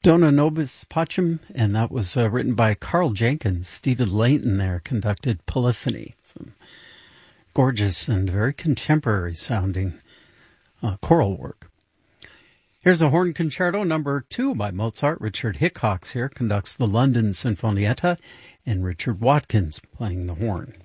Dona Nobis Pacem, and that was written by Carl Jenkins. Stephen Layton there conducted Polyphony. Some gorgeous and very contemporary sounding choral work. Here's a horn concerto number 2 by Mozart. Richard Hickox here conducts the London Sinfonietta, and Richard Watkins playing the horn.